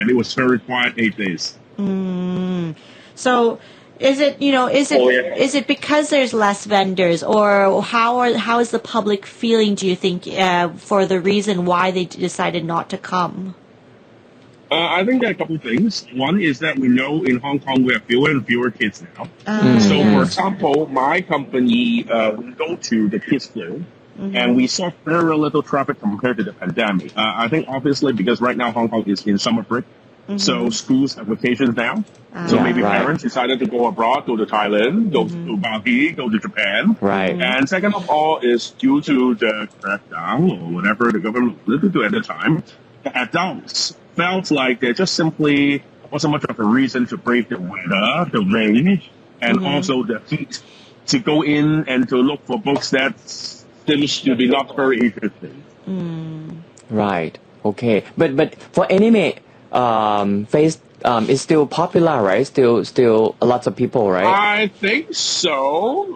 and it was very quiet 8 days. So is it, is it because there's less vendors, or how is the public feeling, do you think, for the reason why they decided not to come? I think there are a couple of things. One is that we know in Hong Kong we have fewer and fewer kids now. So, for example, my company, we go to the kids' floor, and we saw very little traffic compared to the pandemic. I think obviously because right now Hong Kong is in summer break, so schools have vacations now. So maybe parents decided to go abroad, go to Thailand, go to Bali, go to Japan. Right. And second of all is due to the crackdown or whatever the government wanted to do at the time, the adults felt like there just simply wasn't much of a reason to brave the weather, the rain, and also the heat to go in and to look for books that seems to be not very interesting. Right. Okay. But for anime, face is still popular, right? Still lots of people, right? I think so.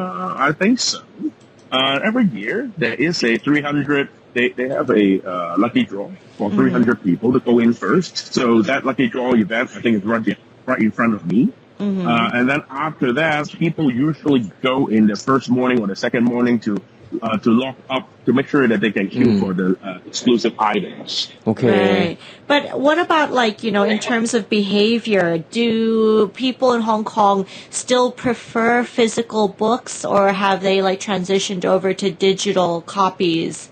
Every year there is a 300. They have a lucky draw for 300 people to go in first. So that lucky draw event, I think, is right in front of me. And then after that, people usually go in the first morning or the second morning to lock up to make sure that they can queue for the exclusive items. Okay. Right. But what about, like, in terms of behavior? Do people in Hong Kong still prefer physical books, or have they transitioned over to digital copies?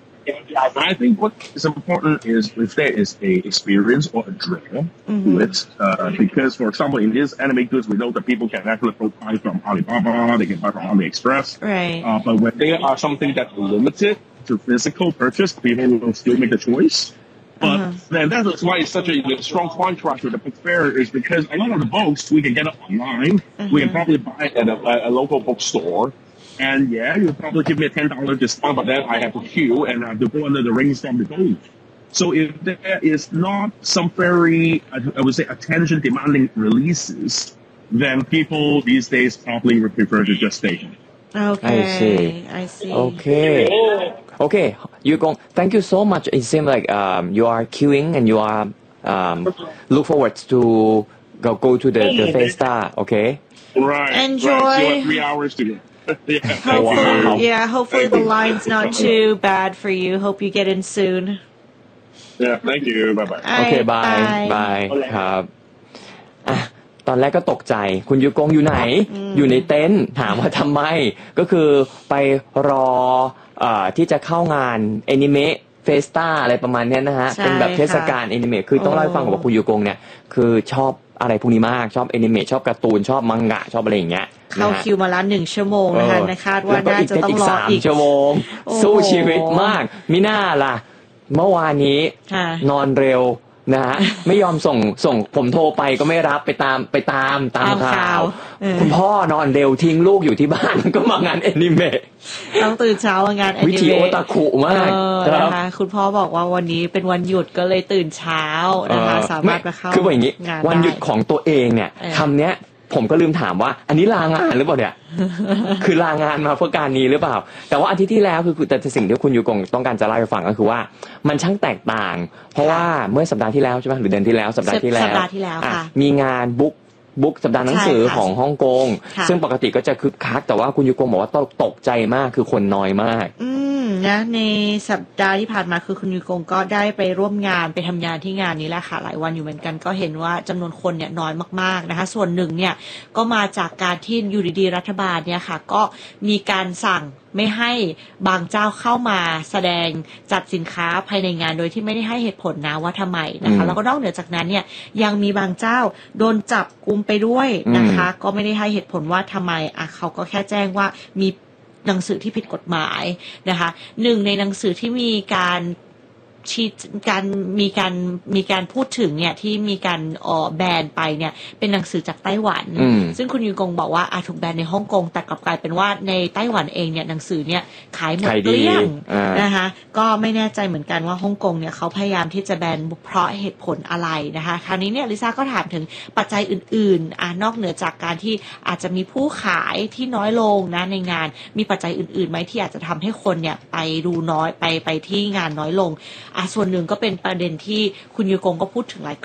I think what is important is if there is a experience or a drill to it, because, for example, in these anime goods, we know that people can actually buy from Alibaba, they can buy from AliExpress. Right. But when there are something that's limited to physical purchase, people will still make the choice. But then that's why it's such a strong contrast with the book fair, is because a lot of the books we can get it online. We can probably buy at a local bookstore. And you'll probably give me a $10 discount, but then I have to queue and I have to go under the rainstorm to go. So if there is not some very, I would say, attention-demanding releases, then people these days probably would prefer to just stay home. Okay. I see. Okay. Yugong, thank you so much. It seems like you are queuing and you are look forward to go to the Festa. Okay. Right. Enjoy. Right. You have 3 hours to go. Hopefully the line's not too bad for you. Hope you get in soon. Yeah, thank you. Bye-bye. Okay, bye ครับตอนแรกก็ตกใจคุณยูกงอยู่ไหนอยู่ในเต็นท์ถามว่าทำไมก็คือไปรอที่จะเข้างานแอนิเมะเฟสต้าอะไรประมาณนี้นะฮะเป็นแบบเทศกาลแอนิเมะคือต้องเล่าให้ฟังว่าคุณยูกงเนี่ยคือชอบอะไรพวกนี้มากชอบแอนิเมะชอบการ์ตูนชอบมังงะชอบอะไรอย่างเงี้ยเข้าคิวมาแล้ว1 ชั่วโมงนะคะคาดว่าน่าจะต้องรออีก 3 ชั่วโมงสู้ชีวิตมากมิน่าล่ะเมื่อวานนี้นอนเร็วนะฮะไม่ยอมส่งผมโทรไปก็ไม่รับไปตามข่าวคุณพ่อนอนเร็วทิ้งลูกอยู่ที่บ้านก็มางานแอนิเมะต้องตื่นเช้างานแอนิเมะวิธีโอตาคุมากนะคะคุณพ่อบอกว่าวันนี้เป็นวันหยุดก็เลยตื่นเช้านะคะสามารถไปเข้าคืออย่างนี้วันหยุดของตัวเองเนี่ยคำเนี้ยผมก็ลืมถามว่าอันนี้ลางานหรือเปล่าเนี่ย คือลางานมาเพื่อการนี้หรือเปล่าแต่ว่าอาทิตย์ที่แล้วคือแต่สิ่งที่คุณยูกงต้องการจะเล่าให้ฟังก็คือว่ามันช่างแตกต่างเพราะว่าเมื่อสัปดาห์ที่แล้วใช่ไหมหรือเดือนที่แล้วสัปดาห์ที่แล้วค่ะมีงานบุ๊กสัปดาห์หนังสือของฮ่องกงซึ่งปกติก็จะคึกคักแต่ว่าคุณยูกงบอกว่าตกใจมากคือคนน้อยมากนะในสัปดาห์ที่ผ่านมาคือคุณยูกงก็ได้ไปร่วมงานไปทำงานที่งานนี้แหละค่ะหลายวันอยู่เหมือนกันก็เห็นว่าจำนวนคนเนี่ยน้อยมากๆนะคะส่วนหนึ่งเนี่ยก็มาจากการที่อยู่ดีๆรัฐบาลเนี่ยค่ะก็มีการสั่งไม่ให้บางเจ้าเข้ามาแสดงจัดสินค้าภายในงานโดยที่ไม่ได้ให้เหตุผลนะว่าทำไมนะคะแล้วก็นอกเหนือจากนั้นเนี่ยยังมีบางเจ้าโดนจับกุมไปด้วยนะคะก็ไม่ได้ให้เหตุผลว่าทำไมเขาก็แค่แจ้งว่ามีหนังสือที่ผิดกฎหมายนะคะหนึ่งในหนังสือที่มีการมีการพูดถึงเนี่ยที่มีการแบนไปเนี่ยเป็นหนังสือจากไต้หวันซึ่งคุณยูกงบอกว่าถูกแบนในฮ่องกงแต่กลับกลายเป็นว่าในไต้หวันเองเนี่ยหนังสือเนี่ยขายหมดเกลี้ยงนะคะก็ไม่แน่ใจเหมือนกันว่าฮ่องกงเนี่ยเขาพยายามที่จะแบนเพราะเหตุผลอะไรนะคะคราวนี้เนี่ยลิซ่าก็ถามถึงปัจจัยอื่นๆนอกเหนือจากการที่อาจจะมีผู้ขายที่น้อยลงนะในงานมีปัจจัยอื่นๆไหมที่อาจจะทำให้คนเนี่ยไปดูน้อยไปที่งานน้อยลงส่วนหนึ่งก็เป็นประเด็นที่คุณยูกงก็พูดถึงหลาย